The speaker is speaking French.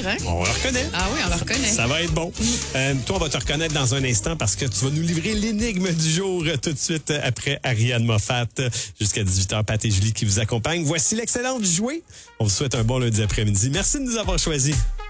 hein? On le reconnaît. Ah oui, on le reconnaît. Ça va être bon. Toi, on va te reconnaître dans un instant parce que tu vas nous livrer l'énigme du jour tout de suite après Ariane Moffat. Jusqu'à 18h, Pat et Julie qui vous accompagnent. Voici l'excellente jouée. On vous souhaite un bon lundi après-midi. Merci de nous avoir choisis.